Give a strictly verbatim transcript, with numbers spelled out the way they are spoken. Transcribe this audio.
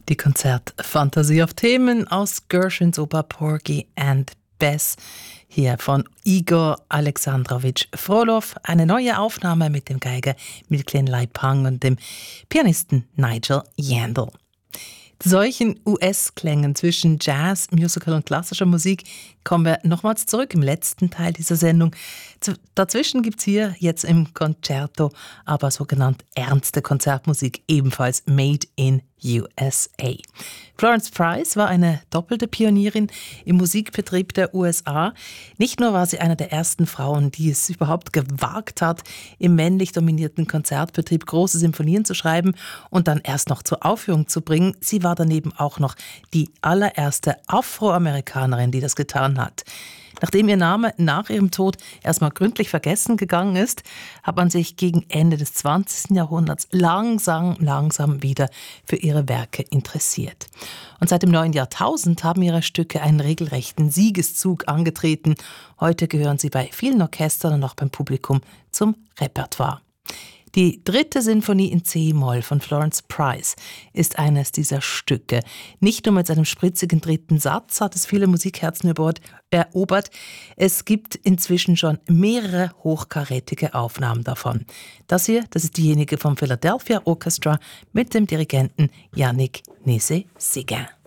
Die Konzertfantasie auf Themen aus Gershwins Oper Porgy and Bess, hier von Igor Alexandrowitsch Frolow. Eine neue Aufnahme mit dem Geiger Milklen Leipang und dem Pianisten Nigel Yandel. Solchen U S-Klängen zwischen Jazz, Musical und klassischer Musik kommen wir nochmals zurück im letzten Teil dieser Sendung. Dazwischen gibt es hier jetzt im Concerto aber sogenannt ernste Konzertmusik, ebenfalls made in U S A. Florence Price war eine doppelte Pionierin im Musikbetrieb der U S A. Nicht nur war sie eine der ersten Frauen, die es überhaupt gewagt hat, im männlich dominierten Konzertbetrieb große Symphonien zu schreiben und dann erst noch zur Aufführung zu bringen. Sie war daneben auch noch die allererste Afroamerikanerin, die das getan hat. Nachdem ihr Name nach ihrem Tod erstmal gründlich vergessen gegangen ist, hat man sich gegen Ende des zwanzigsten Jahrhunderts langsam, langsam wieder für ihre Werke interessiert. Und seit dem neuen Jahrtausend haben ihre Stücke einen regelrechten Siegeszug angetreten. Heute gehören sie bei vielen Orchestern und auch beim Publikum zum Repertoire. Die dritte Sinfonie in C-Moll von Florence Price ist eines dieser Stücke. Nicht nur mit seinem spritzigen dritten Satz hat es viele Musikherzen erobert. Es gibt inzwischen schon mehrere hochkarätige Aufnahmen davon. Das hier, das ist diejenige vom Philadelphia Orchestra mit dem Dirigenten Yannick Nézet-Séguin.